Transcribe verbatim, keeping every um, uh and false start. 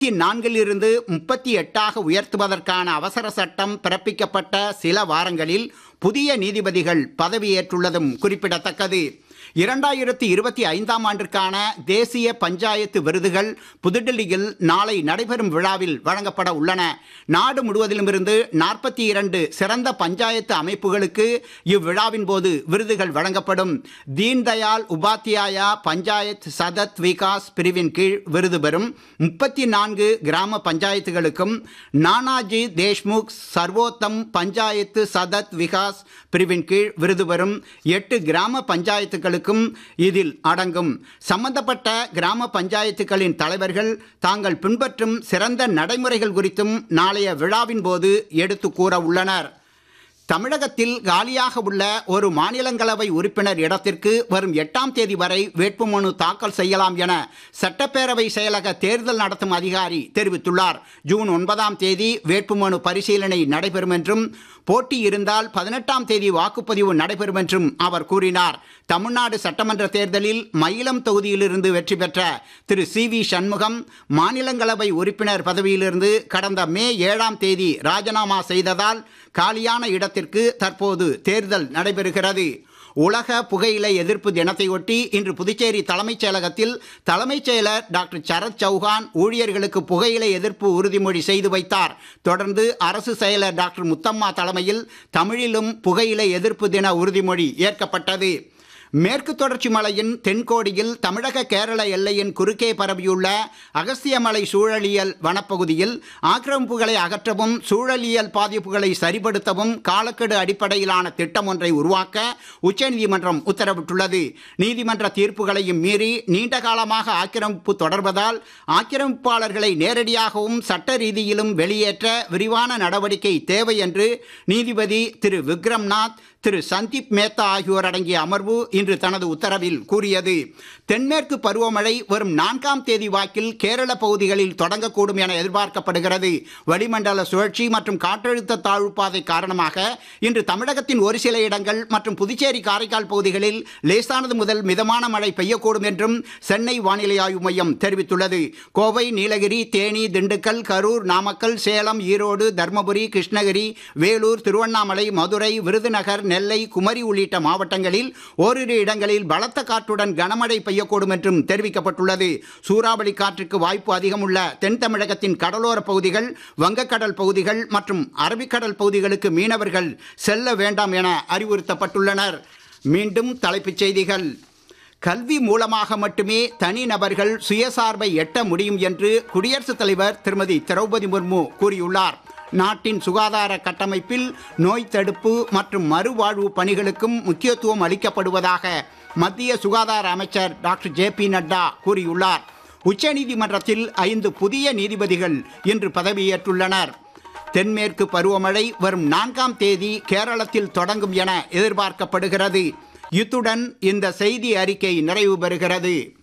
நான்கிலிருந்து முப்பத்தி எட்டாக உயர்த்துவதற்கான அவசர சட்டம் பிறப்பிக்கப்பட்ட சில வாரங்களில் புதிய நீதிபதிகள் பதவியேற்றுள்ளதும் குறிப்பிடத்தக்கது. இரண்டாயிரத்தி இருபத்தி ஐந்தாம் ஆண்டிற்கான தேசிய பஞ்சாயத்து விருதுகள் புதுடில்லியில் நாளை நடைபெறும் விழாவில் வழங்கப்பட உள்ளன. நாடு முழுவதிலுமிருந்து நாற்பத்தி இரண்டு சிறந்த பஞ்சாயத்து அமைப்புகளுக்கு இவ்விழாவின் போது விருதுகள் வழங்கப்படும். தீன்தயாள் உபாத்யாயா பஞ்சாயத் சதத் விகாஸ் பிரிவின் கீழ் விருது பெறும் முப்பத்தி நான்கு கிராம பஞ்சாயத்துகளுக்கும், நானாஜி தேஷ்முக் சர்வோத்தம் பஞ்சாயத்து சதத் விகாஸ் பிரிவின் கீழ் விருது பெறும் எட்டு கிராம பஞ்சாயத்துகளுக்கு இதில் அடங்கும். சம்பந்தப்பட்ட கிராம பஞ்சாயத்துகளின் தலைவர்கள் தாங்கள் பின்பற்றும் சிறந்த நடைமுறைகள் குறித்தும் நாளைய விழாவின் போது எடுத்து கூற உள்ளனர். தமிழகத்தில் காலியாக உள்ள ஒரு மாநிலங்களவை உறுப்பினர் இடத்திற்கு வரும் எட்டாம் தேதி வரை வேட்புமனு தாக்கல் செய்யலாம் என சட்டப்பேரவை செயலக தேர்தல் நடத்தும் அதிகாரி தெரிவித்துள்ளார். ஜூன் ஒன்பதாம் தேதி வேட்புமனு பரிசீலனை நடைபெறும் என்றும், போட்டி இருந்தால் பதினெட்டாம் தேதி வாக்குப்பதிவு நடைபெறும் என்றும் அவர் கூறினார். தமிழ்நாடு சட்டமன்ற தேர்தலில் மயிலம் தொகுதியிலிருந்து வெற்றி பெற்ற திரு சி வி சண்முகம் மாநிலங்களவை உறுப்பினர் பதவியிலிருந்து கடந்த மே ஏழாம் தேதி ராஜினாமா செய்ததால் காலியான இடத்திற்கு தற்போது தேர்தல் நடைபெறுகிறது. உலக புகையிலை எதிர்ப்பு தினத்தையொட்டி இன்று புதுச்சேரி தலைமைச் செயலகத்தில் தலைமைச் செயலர் டாக்டர் சரத் சௌஹான் ஊழியர்களுக்கு புகையிலை எதிர்ப்பு உறுதிமொழி செய்து வைத்தார். தொடர்ந்து அரசு செயலர் டாக்டர் முத்தம்மா தலைமையில் தமிழிலும் புகையிலை எதிர்ப்பு தின உறுதிமொழி ஏற்கப்பட்டது. மேற்கு தொடர்ச்சி மலையின் தென்கோடியில் தமிழக கேரள எல்லையின் குறுக்கே பரவியுள்ள அகஸ்தியமலை சூழலியல் வனப்பகுதியில் ஆக்கிரமிப்புகளை அகற்றவும் சூழலியல் பாதிப்புகளை சரிப்படுத்தவும் காலக்கெடு அடிப்படையிலான திட்டம் ஒன்றை உருவாக்க உச்சநீதிமன்றம் உத்தரவிட்டுள்ளது. நீதிமன்ற தீர்ப்புகளையும் மீறி நீண்ட காலமாக ஆக்கிரமிப்பு தொடர்வதால் ஆக்கிரமிப்பாளர்களை நேரடியாகவும் சட்ட ரீதியிலும் வெளியேற்ற விரிவான நடவடிக்கை தேவை என்று நீதிபதி திரு விக்ரம்நாத், திரு சந்தீப் மேத்தா ஆகியோர் அடங்கிய அமர்வு இன்று தனது உத்தரவில் கூறியது. தென்மேற்கு பருவமழை வரும் நான்காம் தேதி வாக்கில் கேரள பகுதிகளில் தொடங்கக்கூடும் என எதிர்பார்க்கப்படுகிறது. வளிமண்டல சுழற்சி மற்றும் காற்றழுத்த தாழ்வு பாதை காரணமாக இன்று தமிழகத்தின் ஒரு சில இடங்கள் மற்றும் புதுச்சேரி காரைக்கால் பகுதிகளில் லேசானது முதல் மிதமான மழை பெய்யக்கூடும் என்றும் சென்னை வானிலை ஆய்வு மையம் தெரிவித்துள்ளது. கோவை, நீலகிரி, தேனி, திண்டுக்கல், கரூர், நாமக்கல், சேலம், ஈரோடு, தர்மபுரி, கிருஷ்ணகிரி, வேலூர், திருவண்ணாமலை, மதுரை, விருதுநகர், நெல்லை, குமரி உள்ளிட்ட மாவட்டங்களில் ஓரிரு இடங்களில் பலத்த காற்றுடன் கனமழை பெய்யக்கூடும் என்றும் தெரிவிக்கப்பட்டுள்ளது. சூறாவளி காற்றுக்கு வாய்ப்பு அதிகம் உள்ள தென் தமிழகத்தின் கடலோர பகுதிகள், வங்கக்கடல் பகுதிகள் மற்றும் அரபிக்கடல் பகுதிகளுக்கு மீனவர்கள் செல்ல வேண்டாம் என அறிவுறுத்தப்பட்டுள்ளனர். மீண்டும் தலைப்புச் செய்திகள். கல்வி மூலமாக மட்டுமே தனிநபர்கள் சுயசார்பை எட்ட முடியும் என்று குடியரசுத் தலைவர் திருமதி திரௌபதி முர்மு கூறியுள்ளார். நாட்டின் சுகாதார கட்டமைப்பில் நோய் தடுப்பு மற்றும் மறுவாழ்வு பணிகளுக்கும் முக்கியத்துவம் அளிக்கப்படுவதாக மத்திய சுகாதார அமைச்சர் டாக்டர் ஜே பி நட்டா கூறியுள்ளார். உச்சநீதிமன்றத்தில் ஐந்து புதிய நீதிபதிகள் இன்று பதவியேற்றுள்ளனர். தென்மேற்கு பருவமழை வரும் நான்காம் தேதி கேரளத்தில் தொடங்கும் என எதிர்பார்க்கப்படுகிறது. இத்துடன் இந்த செய்தி அறிக்கை நிறைவு பெறுகிறது.